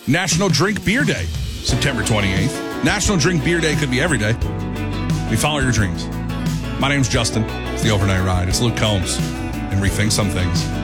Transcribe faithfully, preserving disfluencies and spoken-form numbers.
National Drink Beer Day, September twenty-eighth. National Drink Beer Day could be every day. We follow your dreams. My name's Justin. It's the Overnight Ride. It's Luke Combs. And rethink some things.